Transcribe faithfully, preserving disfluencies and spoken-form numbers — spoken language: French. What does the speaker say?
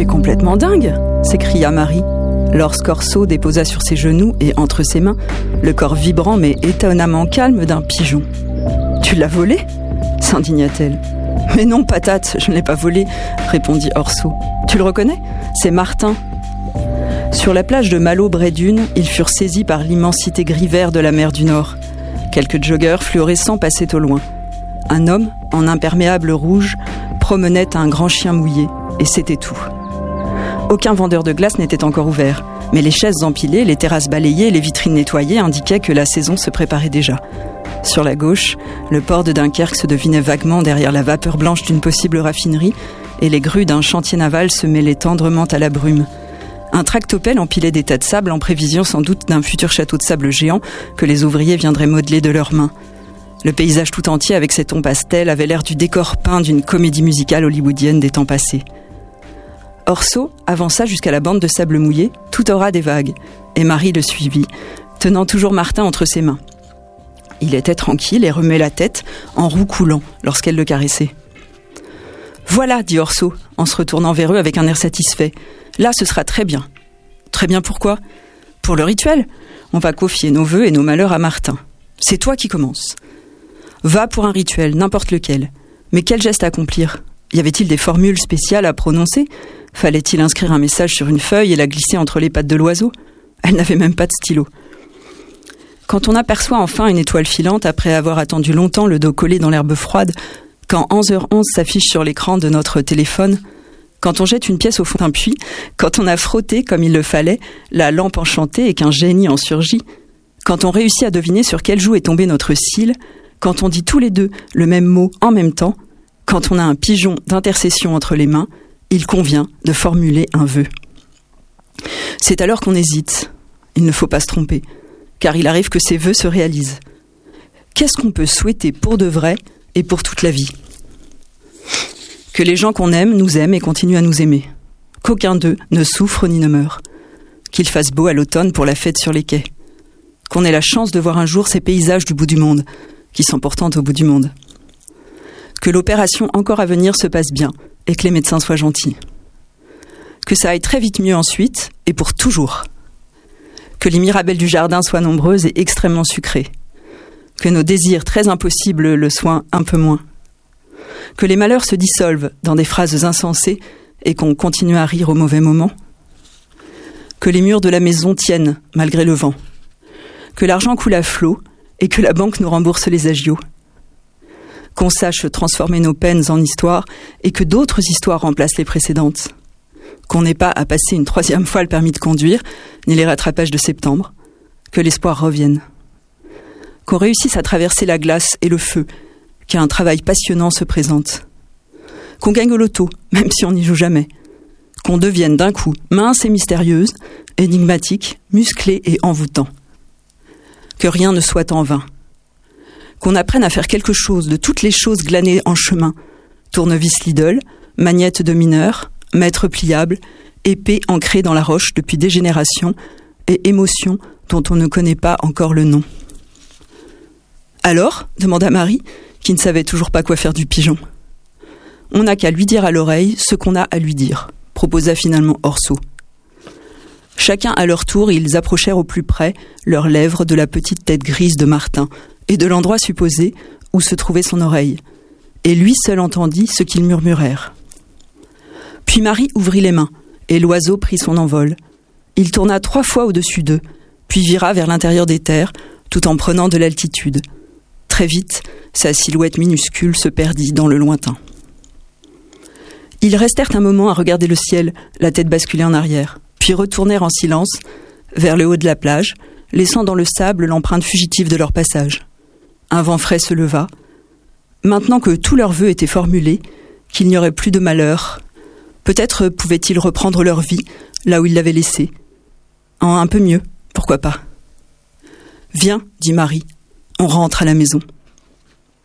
Tu es complètement dingue !» s'écria Marie, lorsqu'Orso déposa sur ses genoux et entre ses mains le corps vibrant mais étonnamment calme d'un pigeon. « Tu l'as volé ?» s'indigna-t-elle. « Mais non, patate, je ne l'ai pas volé !» répondit Orso. « Tu le reconnais ? C'est Martin. » Sur la plage de Malo, Brédune, ils furent saisis par l'immensité gris-vert de la mer du Nord. Quelques joggeurs fluorescents passaient au loin. Un homme, en imperméable rouge, promenait un grand chien mouillé, et c'était tout. Aucun vendeur de glace n'était encore ouvert, mais les chaises empilées, les terrasses balayées, les vitrines nettoyées indiquaient que la saison se préparait déjà. Sur la gauche, le port de Dunkerque se devinait vaguement derrière la vapeur blanche d'une possible raffinerie, et les grues d'un chantier naval se mêlaient tendrement à la brume. Un tractopelle empilait des tas de sable en prévision sans doute d'un futur château de sable géant que les ouvriers viendraient modeler de leurs mains. Le paysage tout entier avec ses tons pastels avait l'air du décor peint d'une comédie musicale hollywoodienne des temps passés. Orso avança jusqu'à la bande de sable mouillé, tout au ras des vagues, et Marie le suivit, tenant toujours Martin entre ses mains. Il était tranquille et remuait la tête en roucoulant lorsqu'elle le caressait. « Voilà, dit Orso, en se retournant vers eux avec un air satisfait. Là, ce sera très bien. »« Très bien pourquoi ? » ?»« Pour le rituel. On va confier nos vœux et nos malheurs à Martin. C'est toi qui commences. Va pour un rituel, n'importe lequel. Mais quel geste accomplir ? Y avait-il des formules spéciales à prononcer ? Fallait-il inscrire un message sur une feuille et la glisser entre les pattes de l'oiseau ? Elle n'avait même pas de stylo. Quand on aperçoit enfin une étoile filante après avoir attendu longtemps le dos collé dans l'herbe froide, quand onze heures onze s'affiche sur l'écran de notre téléphone, quand on jette une pièce au fond d'un puits, quand on a frotté, comme il le fallait, la lampe enchantée et qu'un génie en surgit, quand on réussit à deviner sur quelle joue est tombé notre cil, quand on dit tous les deux le même mot en même temps, quand on a un pigeon d'intercession entre les mains, il convient de formuler un vœu. C'est alors qu'on hésite. Il ne faut pas se tromper, car il arrive que ces vœux se réalisent. Qu'est-ce qu'on peut souhaiter pour de vrai et pour toute la vie ? Que les gens qu'on aime nous aiment et continuent à nous aimer. Qu'aucun d'eux ne souffre ni ne meurt. Qu'il fasse beau à l'automne pour la fête sur les quais. Qu'on ait la chance de voir un jour ces paysages du bout du monde, qui sont pourtant au bout du monde. Que l'opération encore à venir se passe bien et que les médecins soient gentils. Que ça aille très vite mieux ensuite et pour toujours. Que les mirabelles du jardin soient nombreuses et extrêmement sucrées. Que nos désirs très impossibles le soient un peu moins. Que les malheurs se dissolvent dans des phrases insensées et qu'on continue à rire au mauvais moment. Que les murs de la maison tiennent malgré le vent. Que l'argent coule à flot et que la banque nous rembourse les agios. Qu'on sache transformer nos peines en histoires et que d'autres histoires remplacent les précédentes. Qu'on n'ait pas à passer une troisième fois le permis de conduire, ni les rattrapages de septembre. Que l'espoir revienne. Qu'on réussisse à traverser la glace et le feu, qu'un travail passionnant se présente. Qu'on gagne au loto, même si on n'y joue jamais. Qu'on devienne d'un coup mince et mystérieuse, énigmatique, musclée et envoûtant. Que rien ne soit en vain. Qu'on apprenne à faire quelque chose de toutes les choses glanées en chemin. Tournevis Lidl, magnette de mineur, mètre pliable, épée ancrée dans la roche depuis des générations et émotion dont on ne connaît pas encore le nom. « Alors ?» demanda Marie, qui ne savait toujours pas quoi faire du pigeon. « On n'a qu'à lui dire à l'oreille ce qu'on a à lui dire », proposa finalement Orso. Chacun à leur tour, ils approchèrent au plus près leurs lèvres de la petite tête grise de Martin et de l'endroit supposé où se trouvait son oreille. Et lui seul entendit ce qu'ils murmurèrent. Puis Marie ouvrit les mains et l'oiseau prit son envol. Il tourna trois fois au-dessus d'eux, puis vira vers l'intérieur des terres, tout en prenant de l'altitude. Très vite, sa silhouette minuscule se perdit dans le lointain. Ils restèrent un moment à regarder le ciel, la tête basculée en arrière, puis retournèrent en silence vers le haut de la plage, laissant dans le sable l'empreinte fugitive de leur passage. Un vent frais se leva. Maintenant que tous leurs vœux étaient formulés, qu'il n'y aurait plus de malheur, peut-être pouvaient-ils reprendre leur vie là où ils l'avaient laissée. En un peu mieux, pourquoi pas. « Viens, dit Marie, on rentre à la maison. »